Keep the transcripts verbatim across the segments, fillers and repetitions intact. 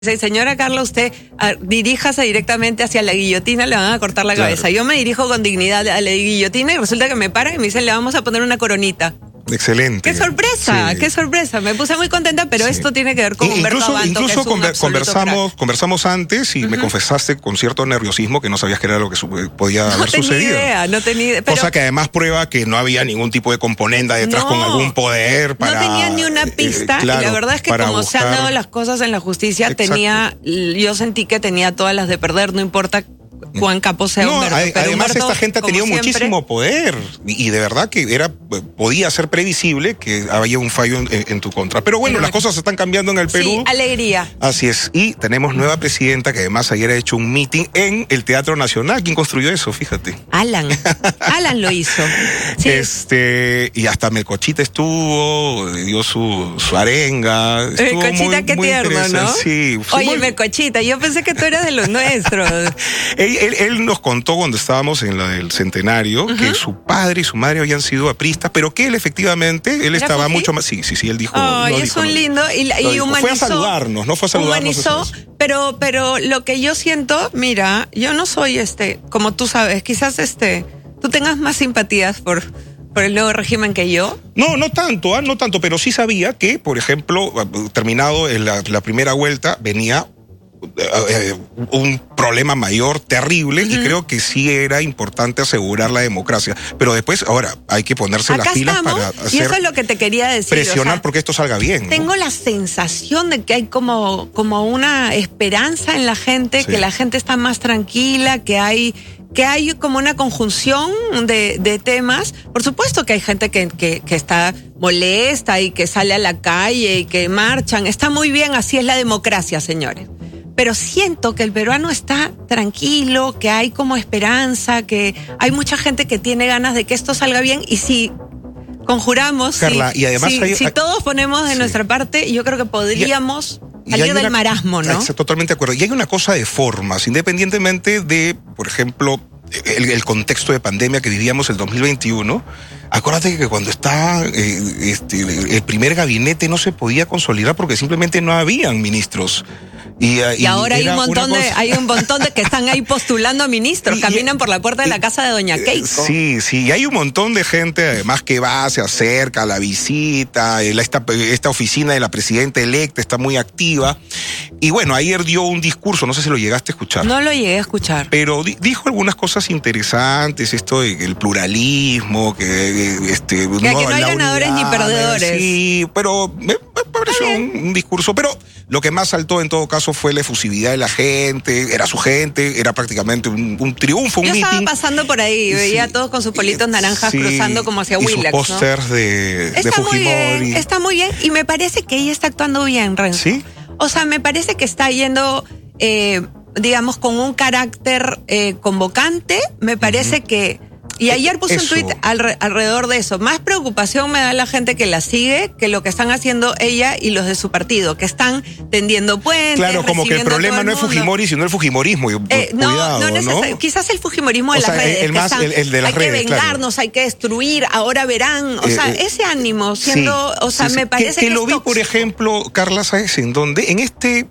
Sí, señora Carla, usted ah, diríjase directamente hacia la guillotina, le van a cortar la Claro. cabeza. Yo me dirijo con dignidad a la guillotina y resulta que me paran y me dicen, le vamos a poner una coronita. Excelente. ¡Qué sorpresa! Sí. ¡Qué sorpresa! Me puse muy contenta, pero Sí. esto tiene que ver con In- Humberto incluso, Abanto, incluso que es un conver- absoluto conversamos, crack. conversamos antes y Ujú. me confesaste con cierto nerviosismo que no sabías que era lo que su- podía No haber tenía sucedido. idea, no tenía idea. Pero Cosa que además prueba que no había ningún tipo de componenda detrás No, con algún poder para... no tenía ni una eh, pista claro, y la verdad es que para como se han buscar- dado las cosas en la justicia, Exacto. tenía, yo sentí que tenía todas las de perder, no importa cuán capo sea No, Humberto. ade- pero además Humberto, esta gente ha como tenido siempre, muchísimo poder y, y de verdad que era podía ser previsible que había un fallo en, en tu contra. Pero bueno, Pero las bueno. cosas están cambiando en el Perú. Sí, alegría. Así es. Y tenemos nueva presidenta que además ayer ha hecho un meeting en el Teatro Nacional. ¿Quién construyó eso? Fíjate. Alan. Alan lo hizo. Sí. Este, y hasta Melcochita estuvo, dio su, su arenga. Estuvo Melcochita, muy- qué muy tierno, ¿no? interesante. Sí. fue Oye, muy- Melcochita, yo pensé que tú eras de los nuestros. Él, él- él nos contó cuando estábamos en la del centenario que su padre y su madre habían sido apristas, pero que él efectivamente, él ¿Era estaba Fuji? mucho más. Sí, sí, sí, él dijo. Ay, lo es dijo, un lo dijo. lindo y, la- Lo y dijo. humanizó. Fue a saludarnos, no fue a saludarnos. Humanizó, eso es. pero, pero lo que yo siento, mira, yo no soy este, como tú sabes, quizás este, tú tengas más simpatías por, por el nuevo régimen que yo. No, no tanto, ah, no tanto, pero sí sabía que, por ejemplo, terminado en la, la primera vuelta, venía eh, eh, un problema mayor, terrible, y creo que sí era importante asegurar la democracia. Pero después, ahora, hay que ponerse Acá las pilas estamos, para y eso hacer, es lo que te quería decir. presionar o sea, porque esto salga bien, ¿no? tengo la sensación de que hay como, como una esperanza en la gente, Sí. que la gente está más tranquila, que hay, que hay como una conjunción de, de temas. Por supuesto que hay gente que, que, que está molesta y que sale a la calle y que marchan. Está muy bien, así es la democracia, señores. Pero siento que el peruano está tranquilo, que hay como esperanza, que hay mucha gente que tiene ganas de que esto salga bien y si conjuramos, Carla, si, y además si, hay- si hay- todos ponemos de Sí. nuestra parte, yo creo que podríamos Y hay salir del una- marasmo, ¿no? Estoy totalmente de acuerdo. Y hay una cosa de formas, independientemente de, por ejemplo, el, el contexto de pandemia que vivíamos el dos mil veintiuno. Acuérdate que cuando estaba eh, este, el primer gabinete no se podía consolidar porque simplemente no habían ministros. Y, Y ahora hay un montón de, cosa... hay un montón de que están ahí postulando a ministros, Y- y- caminan por la puerta de la y- casa de Doña Eh, Keiko. Sí, sí, y hay un montón de gente además que va, se acerca a la visita, el- esta, esta oficina de la presidenta electa está muy activa. Y bueno, ayer dio un discurso, no sé si lo llegaste a escuchar. No lo llegué a escuchar. Pero di- dijo algunas cosas interesantes, esto del pluralismo, que eh, este, Que aquí no hay la ganadores ni unidad, perdedores. Sí, pero me, me pareció un, un discurso. Pero lo que más saltó en todo caso fue la efusividad de la gente, era su gente, era prácticamente un, un triunfo, un Yo estaba meeting. pasando por ahí y veía a Sí. todos con sus politos naranjas Sí, cruzando como hacia y sus Willax, ¿no? pósters de, de Está muy bien, Fujimori. está muy bien y me parece que ella está actuando bien, Renzo. ¿Sí? O sea, me parece que está yendo, eh, digamos, con un carácter eh, convocante. Me parece que... Y ayer puse Eso. un tuit alre- alrededor de eso. Más preocupación me da la gente que la sigue que lo que están haciendo ella y los de su partido, que están tendiendo puentes. Claro, como que el recibiendo a problema todo no el es mundo. Fujimori, sino el Fujimorismo. y- Eh, no, Cuidado, no ¿no? necesariamente. Quizás el Fujimorismo de O las sea, redes. el que más- están, el- el de las hay redes, que claro. vengarnos, hay que destruir, ahora verán. O Eh, sea, eh, ese ánimo siendo, Sí, o sea, sí, me sí. parece que, que, que lo es vi, por tóxico. ejemplo, Carla, ¿sabes en dónde? En este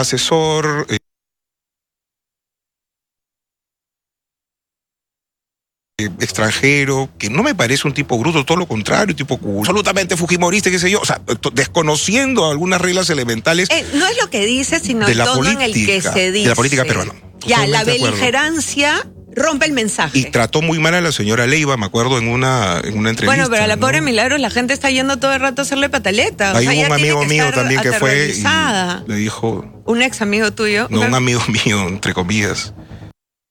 asesor eh, eh, extranjero, que no me parece un tipo bruto, todo lo contrario, un tipo absolutamente fujimorista, qué sé yo, o sea, to- desconociendo algunas reglas elementales Eh, no es lo que dice, sino de el la tono en el que política, se dice. de la política peruana. Ya, la Totalmente de acuerdo. beligerancia rompe el mensaje. Y trató muy mal a la señora Leiva, me acuerdo, en una, en una entrevista. Bueno, pero a la ¿no? pobre Milagros la gente está yendo todo el rato a hacerle pataleta. O Hay sea, ella un tiene amigo que mío estar también que fue aterrorizada. y le dijo, Un ex amigo tuyo. no, una- un amigo mío, entre comillas,